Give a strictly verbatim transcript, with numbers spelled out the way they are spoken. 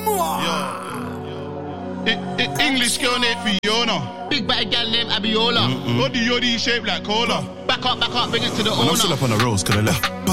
I, I, English girl named Fiona. Big batty gal named Abiola. Body yoddy shaped like cola. Back up, back up, bring it to the And I'm owner. still up on the roads, cause I left